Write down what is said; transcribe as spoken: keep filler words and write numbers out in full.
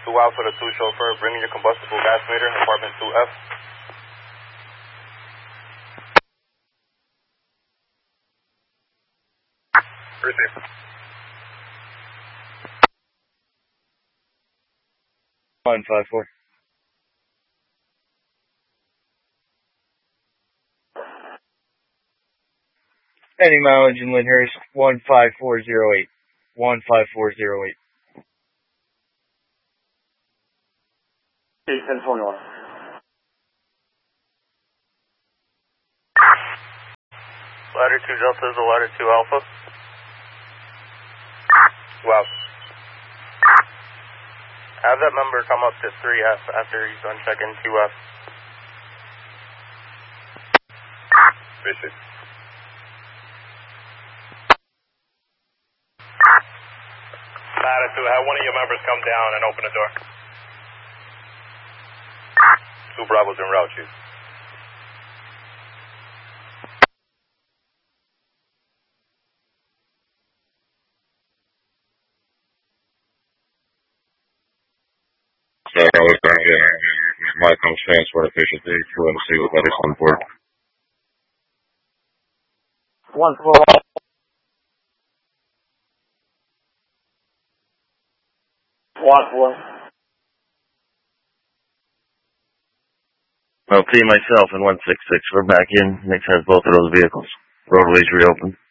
two Alpha to two chauffeur, bring in your combustible gas meter, apartment two F. Receive. one five four. Any mileage in Lyndhurst, one five four zero eight. one five four zero eight. Okay, ten twenty-one. Ladder two Delta is a ladder two Alpha. Wow. Have that member come up to three F after he's done checking two F. Bishop. Ladder two, have one of your members come down and open the door. Two Bravos en route, Chief. So I was going to get my comes transport efficiency to M C with letters on board. One four. One four. Well, T myself and one six six, we're back in. Nick has both of those vehicles. Roadways reopened.